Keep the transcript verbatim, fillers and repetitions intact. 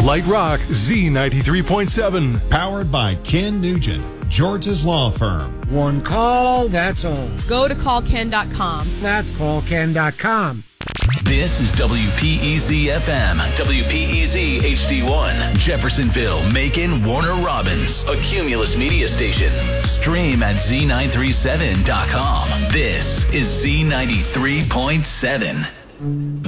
Light Rock Z ninety-three point seven. Powered by Ken Nugent, George's Law Firm. One call, that's all. Go to call ken dot com. That's call ken dot com. This is W P E Z F M, W P E Z H D one, Jeffersonville, Macon, Warner Robins, a Cumulus media station. Stream at Z nine three seven dot com. This is Z ninety-three point seven.